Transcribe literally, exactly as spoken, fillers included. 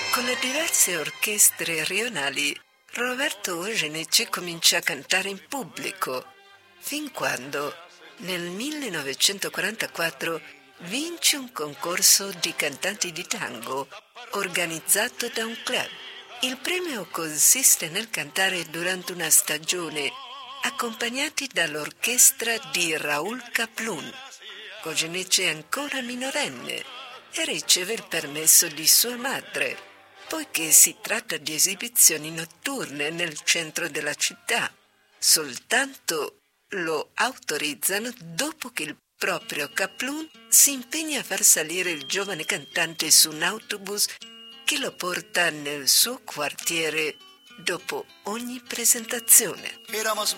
Con le diverse orchestre rionali, Roberto Goyeneche comincia a cantare in pubblico, fin quando, nel millenovecentoquarantaquattro, vince un concorso di cantanti di tango organizzato da un club. Il premio consiste nel cantare durante una stagione accompagnati dall'orchestra di Raúl Kaplun. Goyeneche è ancora minorenne e riceve il permesso di sua madre, poiché si tratta di esibizioni notturne nel centro della città. Soltanto lo autorizzano dopo che il proprio Kaplun si impegna a far salire il giovane cantante su un autobus che lo porta nel suo quartiere dopo ogni presentazione. Éramos